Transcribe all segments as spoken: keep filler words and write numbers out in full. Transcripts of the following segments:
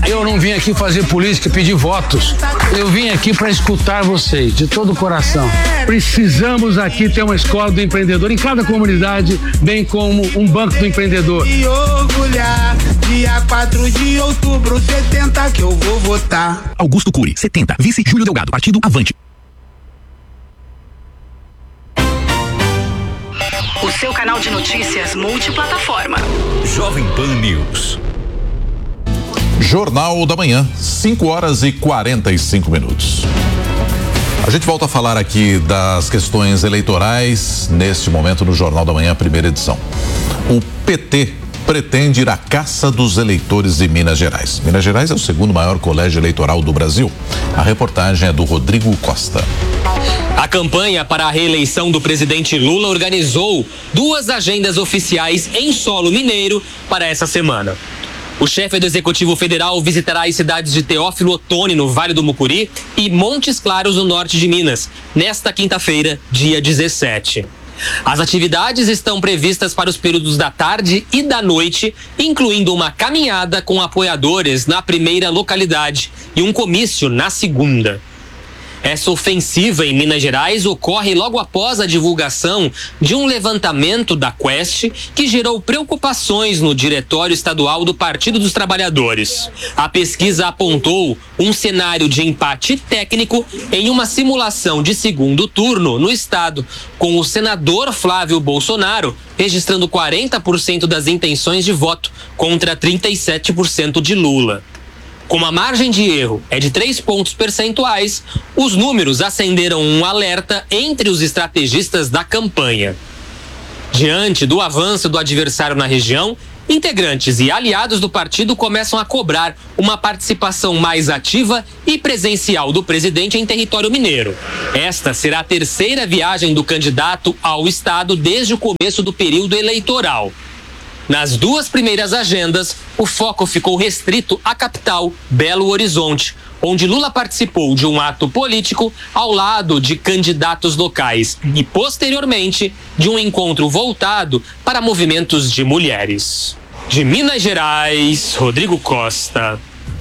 Eu não vim aqui fazer política, pedir votos. Eu vim aqui para escutar vocês, de todo o coração. Precisamos aqui ter uma escola do empreendedor em cada comunidade, bem como um banco do empreendedor. E orgulhar, dia quatro de outubro, setenta que eu vou votar. Augusto Cury, setenta. Vice Júlio Delgado, partido Avante. O seu canal de notícias multiplataforma. Jovem Pan News. Jornal da Manhã, cinco horas e quarenta e cinco minutos. A gente volta a falar aqui das questões eleitorais neste momento no Jornal da Manhã, primeira edição. O P T pretende ir à caça dos eleitores de Minas Gerais. Minas Gerais é o segundo maior colégio eleitoral do Brasil. A reportagem é do Rodrigo Costa. A campanha para a reeleição do presidente Lula organizou duas agendas oficiais em solo mineiro para essa semana. O chefe do Executivo Federal visitará as cidades de Teófilo Otoni, no Vale do Mucuri, e Montes Claros, no norte de Minas, nesta quinta-feira, dia dezessete. As atividades estão previstas para os períodos da tarde e da noite, incluindo uma caminhada com apoiadores na primeira localidade e um comício na segunda. Essa ofensiva em Minas Gerais ocorre logo após a divulgação de um levantamento da Quest que gerou preocupações no Diretório Estadual do Partido dos Trabalhadores. A pesquisa apontou um cenário de empate técnico em uma simulação de segundo turno no estado, com o senador Flávio Bolsonaro registrando quarenta por cento das intenções de voto contra trinta e sete por cento de Lula. Como a margem de erro é de três pontos percentuais, os números acenderam um alerta entre os estrategistas da campanha. Diante do avanço do adversário na região, integrantes e aliados do partido começam a cobrar uma participação mais ativa e presencial do presidente em território mineiro. Esta será a terceira viagem do candidato ao estado desde o começo do período eleitoral. Nas duas primeiras agendas, o foco ficou restrito à capital, Belo Horizonte, onde Lula participou de um ato político ao lado de candidatos locais e, posteriormente, de um encontro voltado para movimentos de mulheres. De Minas Gerais, Rodrigo Costa.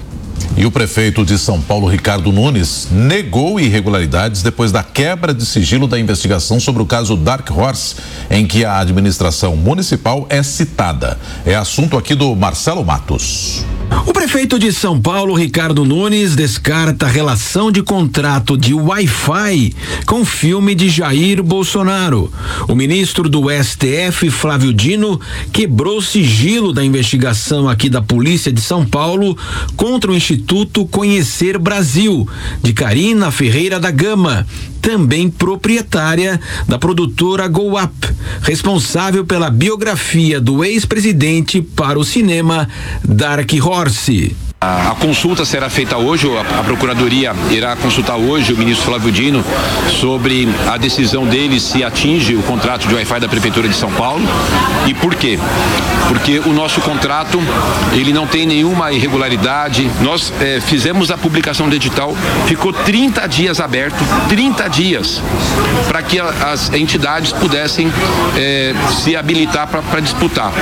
E o prefeito de São Paulo, Ricardo Nunes, negou irregularidades depois da quebra de sigilo da investigação sobre o caso Dark Horse, em que a administração municipal é citada. É assunto aqui do Marcelo Matos. O prefeito de São Paulo, Ricardo Nunes, descarta a relação de contrato de Wi-Fi com o filme de Jair Bolsonaro. O ministro do S T F, Flávio Dino, quebrou o sigilo da investigação aqui da Polícia de São Paulo contra o Instituto Conhecer Brasil, de Carina Ferreira da Gama, também proprietária da produtora Go Up, responsável pela biografia do ex-presidente para o cinema Dark Horse. A, a consulta será feita hoje, a, a Procuradoria irá consultar hoje o ministro Flávio Dino sobre a decisão dele se atinge o contrato de Wi-Fi da Prefeitura de São Paulo. E por quê? Porque o nosso contrato, ele não tem nenhuma irregularidade. Nós eh, fizemos a publicação do edital, ficou trinta dias aberto, trinta dias, para que a, as entidades pudessem eh, se habilitar para disputar.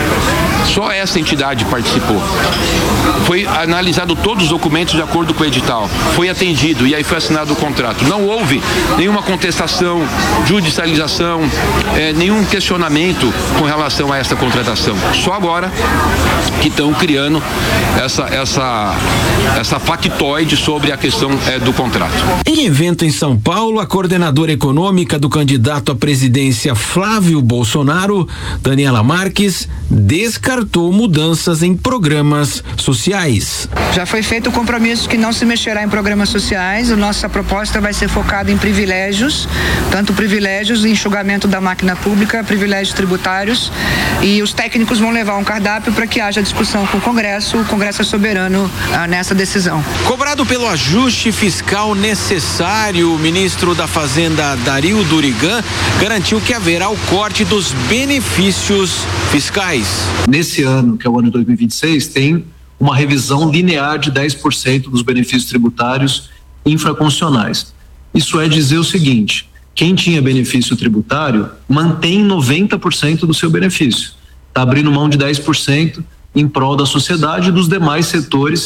Só essa entidade participou. Foi analisado todos os documentos de acordo com o edital, foi atendido e aí foi assinado o contrato. Não houve nenhuma contestação, judicialização, eh, nenhum questionamento com relação a essa contratação. Só agora que estão criando essa, essa, essa factoide sobre a questão eh, do contrato. Em evento em São Paulo, a coordenadora econômica do candidato à presidência Flávio Bolsonaro, Daniela Marques, descartou mudanças em programas sociais. Já foi feito o compromisso que não se mexerá em programas sociais. A nossa proposta vai ser focada em privilégios, tanto privilégios de enxugamento da máquina pública, privilégios tributários, e os técnicos vão levar um cardápio para que haja discussão com o Congresso. O Congresso é soberano ah, nessa decisão. Cobrado pelo ajuste fiscal necessário, o ministro da Fazenda, Dario Durigan, garantiu que haverá o corte dos benefícios fiscais. Nesse ano, que é o ano dois mil e vinte e seis, tem uma revisão linear de dez por cento dos benefícios tributários infraconstitucionais. Isso é dizer o seguinte: quem tinha benefício tributário mantém noventa por cento do seu benefício. Está abrindo mão de dez por cento em prol da sociedade e dos demais setores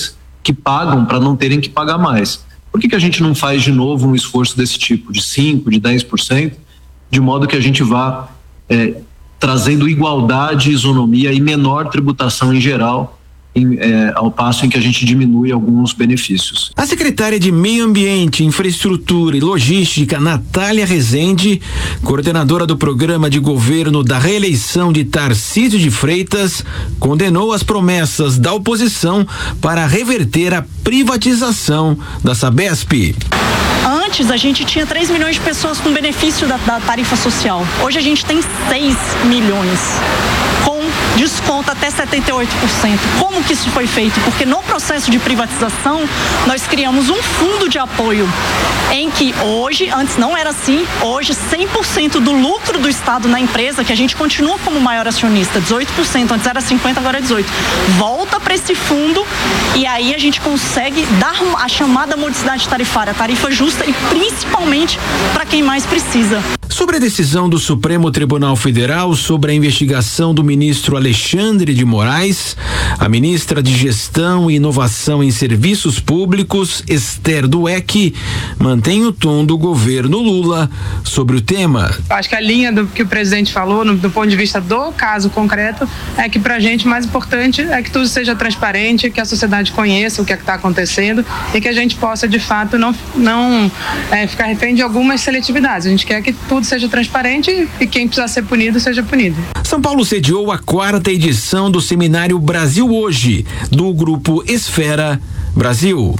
que pagam para não terem que pagar mais. Por que que a gente não faz de novo um esforço desse tipo, de cinco por cento, de dez por cento, de modo que a gente vá é, trazendo igualdade, isonomia e menor tributação em geral, Em, é, ao passo em que a gente diminui alguns benefícios. A secretária de Meio Ambiente, Infraestrutura e Logística, Natália Rezende, coordenadora do programa de governo da reeleição de Tarcísio de Freitas, condenou as promessas da oposição para reverter a privatização da Sabesp. Antes a gente tinha três milhões de pessoas com benefício da, da tarifa social. Hoje a gente tem seis milhões. Com desconto até setenta e oito por cento. Como que isso foi feito? Porque no processo de privatização nós criamos um fundo de apoio em que hoje, antes não era assim, hoje cem por cento do lucro do Estado na empresa, que a gente continua como maior acionista, dezoito por cento, antes era cinquenta por cento, agora é dezoito por cento, volta para esse fundo e aí a gente consegue dar a chamada modicidade tarifária, tarifa justa e principalmente para quem mais precisa. Sobre a decisão do Supremo Tribunal Federal sobre a investigação do ministro Alexandre de Moraes, a ministra de Gestão e Inovação em Serviços Públicos, Esther Dweck, mantém o tom do governo Lula sobre o tema. Acho que a linha do que o presidente falou, no, do ponto de vista do caso concreto, é que pra gente o mais importante é que tudo seja transparente, que a sociedade conheça o que é que está acontecendo e que a gente possa, de fato, não, não é, ficar refém de algumas seletividades. A gente quer que tudo seja transparente e quem precisar ser punido, seja punido. São Paulo sediou a quarta edição do seminário Brasil Hoje, do grupo Esfera Brasil.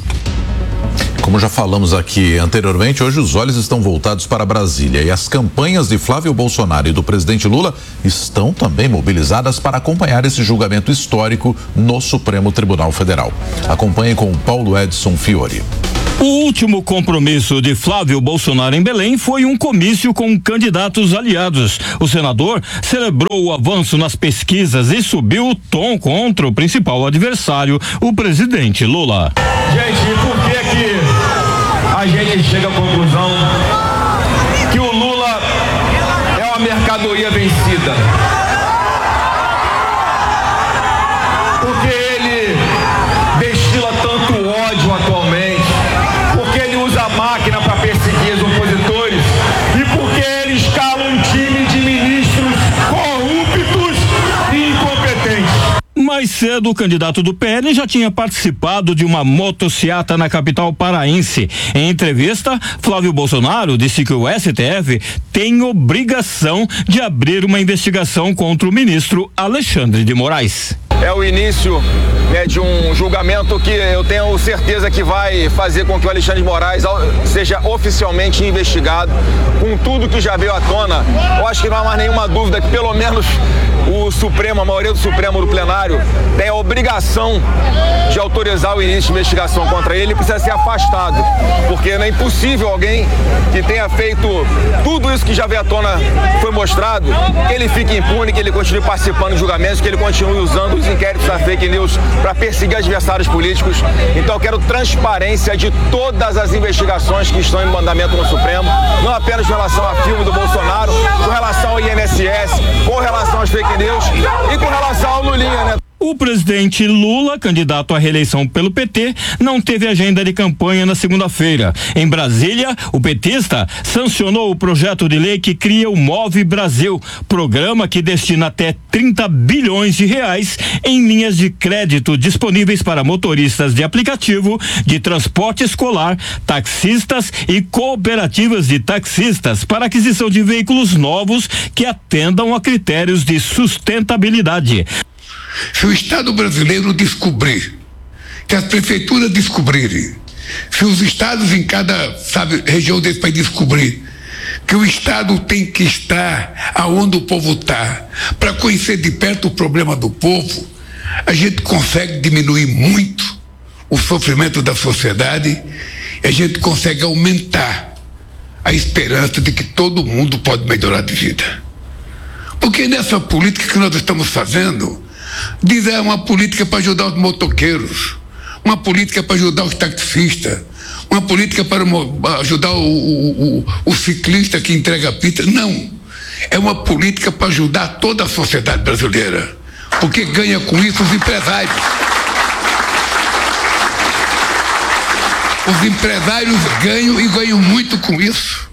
Como já falamos aqui anteriormente, hoje os olhos estão voltados para Brasília e as campanhas de Flávio Bolsonaro e do presidente Lula estão também mobilizadas para acompanhar esse julgamento histórico no Supremo Tribunal Federal. Acompanhe com Paulo Edson Fiore. O último compromisso de Flávio Bolsonaro em Belém foi um comício com candidatos aliados. O senador celebrou o avanço nas pesquisas e subiu o tom contra o principal adversário, o presidente Lula. Gente, por que que a gente chega à conclusão que o Lula é uma mercadoria vencida? Porque ele destila tanto ódio atualmente, porque ele usa a máquina para perseguir os opositores e porque ele escala um time de ministros corruptos e incompetentes. Mais cedo, o candidato do P L já tinha participado de uma motociata na capital paraense. Em entrevista, Flávio Bolsonaro disse que o S T F tem obrigação de abrir uma investigação contra o ministro Alexandre de Moraes. É o início, né, de um julgamento que eu tenho certeza que vai fazer com que o Alexandre de Moraes seja oficialmente investigado. Com tudo que já veio à tona, eu acho que não há mais nenhuma dúvida que pelo menos o Supremo, a maioria do Supremo do plenário, tem a obrigação de autorizar o início de investigação contra ele e precisa ser afastado, porque não é impossível alguém que tenha feito tudo isso que já veio à tona, foi mostrado, que ele fique impune, que ele continue participando de julgamentos, que ele continue usando os inquéritos da fake news para perseguir adversários políticos. Então eu quero transparência de todas as investigações que estão em mandamento no Supremo, não apenas com relação a filme do Bolsonaro, com relação ao I N S S, com relação às fake news e com relação ao Lulinha, né? O presidente Lula, candidato à reeleição pelo P T, não teve agenda de campanha na segunda-feira. Em Brasília, o petista sancionou o projeto de lei que cria o Move Brasil, programa que destina até trinta bilhões de reais em linhas de crédito disponíveis para motoristas de aplicativo de transporte escolar, taxistas e cooperativas de taxistas para aquisição de veículos novos que atendam a critérios de sustentabilidade. Se o Estado brasileiro descobrir, se as prefeituras descobrirem, se os estados em cada, sabe, região desse país descobrir que o Estado tem que estar aonde o povo está, para conhecer de perto o problema do povo, a gente consegue diminuir muito o sofrimento da sociedade e a gente consegue aumentar a esperança de que todo mundo pode melhorar de vida. Porque nessa política que nós estamos fazendo, diz é uma política para ajudar os motoqueiros, uma política para ajudar os taxistas, uma política para ajudar o, o, o, o ciclista que entrega pizza. Não, é uma política para ajudar toda a sociedade brasileira, porque ganha com isso os empresários. Os empresários ganham e ganham muito com isso.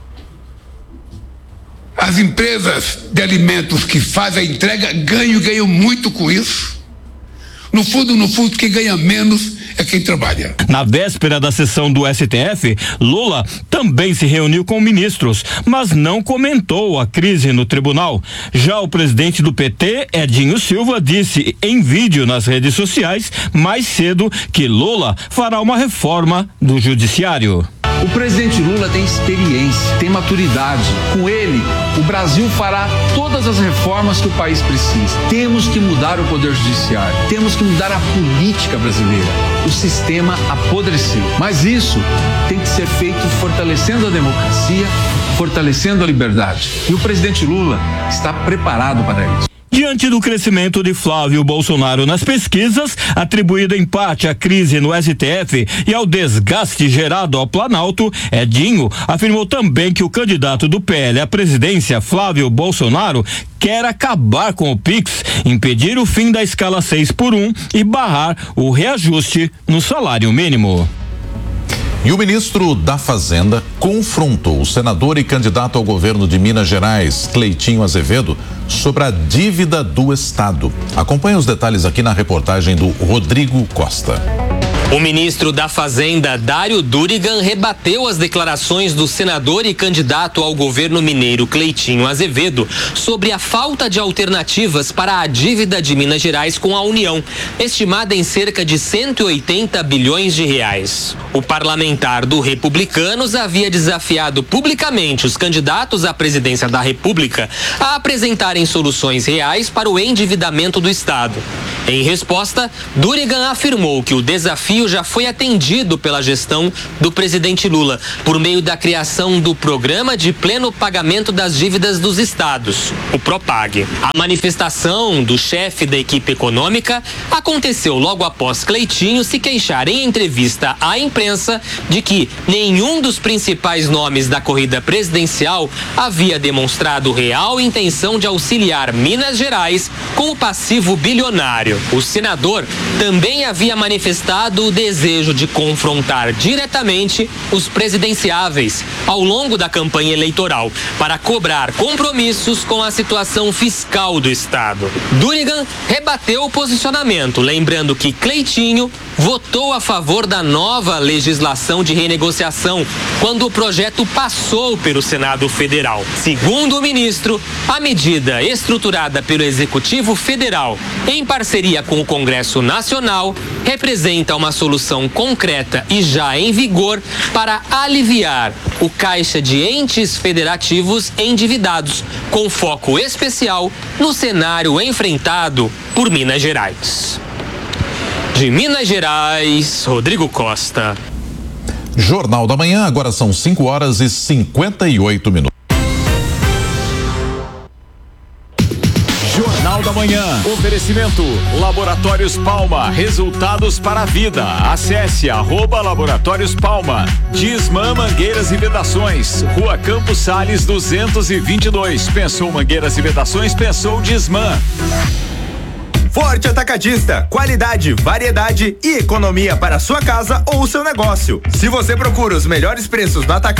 As empresas de alimentos que fazem a entrega ganham e ganham muito com isso. No fundo, no fundo, quem ganha menos é quem trabalha. Na véspera da sessão do S T F, Lula também se reuniu com ministros, mas não comentou a crise no tribunal. Já o presidente do P T, Edinho Silva, disse em vídeo nas redes sociais mais cedo que Lula fará uma reforma do judiciário. O presidente Lula tem experiência, tem maturidade. Com ele, o Brasil fará todas as reformas que o país precisa. Temos que mudar o poder judiciário, temos que mudar a política brasileira. O sistema apodreceu. Mas isso tem que ser feito fortalecendo a democracia, fortalecendo a liberdade. E o presidente Lula está preparado para isso. Diante do crescimento de Flávio Bolsonaro nas pesquisas, atribuído em parte à crise no S T F e ao desgaste gerado ao Planalto, Edinho afirmou também que o candidato do P L à presidência, Flávio Bolsonaro, quer acabar com o Pix, impedir o fim da escala seis por um e barrar o reajuste no salário mínimo. E o ministro da Fazenda confrontou o senador e candidato ao governo de Minas Gerais, Cleitinho Azevedo, sobre a dívida do Estado. Acompanhe os detalhes aqui na reportagem do Rodrigo Costa. O ministro da Fazenda, Dário Durigan, rebateu as declarações do senador e candidato ao governo mineiro Cleitinho Azevedo sobre a falta de alternativas para a dívida de Minas Gerais com a União, estimada em cerca de cento e oitenta bilhões de reais. O parlamentar do Republicanos havia desafiado publicamente os candidatos à presidência da República a apresentarem soluções reais para o endividamento do Estado. Em resposta, Durigan afirmou que o desafio já foi atendido pela gestão do presidente Lula por meio da criação do Programa de Pleno Pagamento das Dívidas dos Estados, o PROPAG. A manifestação do chefe da equipe econômica aconteceu logo após Cleitinho se queixar em entrevista à imprensa de que nenhum dos principais nomes da corrida presidencial havia demonstrado real intenção de auxiliar Minas Gerais com o passivo bilionário. O senador também havia manifestado o desejo de confrontar diretamente os presidenciáveis ao longo da campanha eleitoral para cobrar compromissos com a situação fiscal do Estado. Durigan rebateu o posicionamento, lembrando que Cleitinho votou a favor da nova legislação de renegociação quando o projeto passou pelo Senado Federal. Segundo o ministro, a medida estruturada pelo Executivo Federal em parceria com o Congresso Nacional representa uma solução concreta e já em vigor para aliviar o caixa de entes federativos endividados, com foco especial no cenário enfrentado por Minas Gerais. De Minas Gerais, Rodrigo Costa. Jornal da Manhã, agora são cinco horas e cinquenta e oito minutos. Jornal da Manhã. Oferecimento Laboratórios Palma. Resultados para a vida. Acesse arroba Laboratórios Palma. Disman Mangueiras e Vedações. Rua Campos Sales duzentos e vinte e dois. Pensou Mangueiras e Vedações? Pensou Disman. Forte Atacadista, qualidade, variedade e economia para sua casa ou seu negócio. Se você procura os melhores preços no atacado